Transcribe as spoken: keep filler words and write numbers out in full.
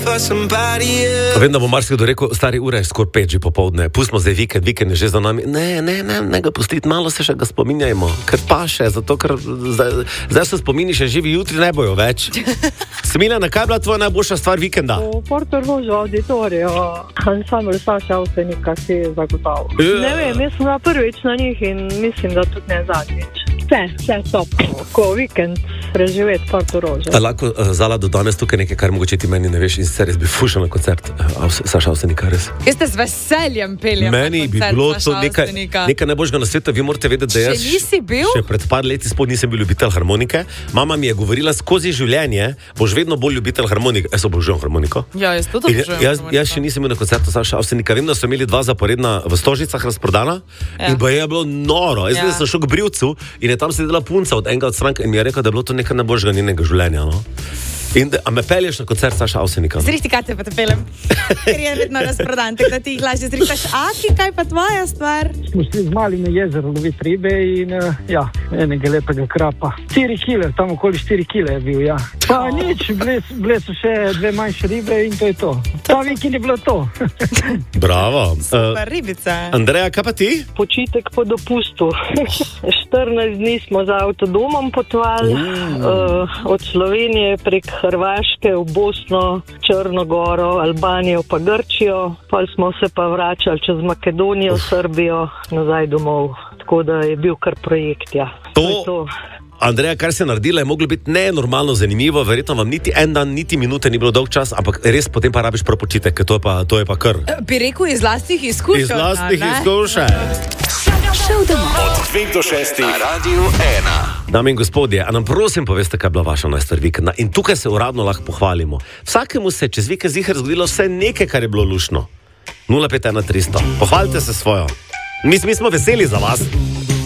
Vem, da bo marsikdo rekel, stari ura je skoraj pet že popoldne, pustimo zdaj vikend, vikend je že za nami. Ne, ne, ne, ne ga pustiti, malo se še ga spominjajmo, ker paše, zato ker zdaj, zdaj se spomini še živi, jutri ne bojo več. Smiljana, kaj je bila tvoja najboljša stvar vikenda? V Portorožu auditorijo, ansambl Saša Avsenika si je zagotovil. Yeah. Ne vem, jaz sem bila prvič na njih in mislim, da tudi ne zadnjič. Vse, vse top, ko vikend preživeti v Portorožu. A lahko uh, Zala do danes tukaj nekaj, kar mogoče ti meni ne veš, in se res bi fušal na koncert uh, Saša Avsenika, res. Jaz te z veseljem peljem meni na koncert bi bilo Saša to nekaj, nekaj najboljšega na svetu. Vi morate vedeti, da jaz še nisi bil? Še pred par leti spod nisem bil ljubitelj harmonike. Mama mi je govorila, skozi življenje boš vedno bolj ljubitelj harmonike. Jaz obožujem harmoniko. Ja, jaz tudi obožujem jaz, jaz še nisem bil na koncertu Saša Avsenika. Vem, da so imeli dva zaporedna v Stožicah razprodana, ja. In pa je bilo noro. Jaz ja. sem šel k brivcu in je tam sedela punca od enega od strank in mi je rekel, da je bilo to nekaj najboljšega njenega življenja. No? In da, a me pelješ na koncert Saša Avsenika? Zrihti, kaj te pa te peljem? Ker je vedno razprodan, tako da ti jih lažje zrihtaš. Aki, kaj pa tvoja stvar? Smo šli z Mali na jezero loviti ribe in uh, ja, enega lepega krapa. štiri kile, tam okoli štiri kile je bil, ja. Pa oh. nič, bile, bile so še dve manjše ribe in to je to. Ta vikend je bilo to. Bravo. Super uh, ribica. Andreja, kaj pa ti? Počitek po dopustu. štirinajst dni smo z avtodomom potovali mm. uh, od Slovenije prek Hrvaške v Bosno, Črnogoro, Albanijo pa Grčijo. Pa smo se pa vračali čez Makedonijo, Srbijo, nazaj domov. Tako da je bil kar projekt, ja. To, to, to. Andreja, kar se je naredila, je moglo biti nenormalno zanimivo. Verjetno vam niti en dan, niti minute ni bilo dolg čas, ampak res potem pa rabiš prav počitek, ker to je pa, to je pa kar. Bi rekel iz lastnih izkušenj. Iz lastnih izkušenj. Od dveh do šestih na Radiu ena. Dame in gospodje, a nam prosim poveste, kaj je bila vaša najstar vikenda. In tukaj se uradno lahko pohvalimo. Vsakemu se čez vikend ziher zgodilo vse nekaj, kar je bilo luštno. nula pet ena tristo. Pohvalite se svojo. Mi, mi smo veseli za vas.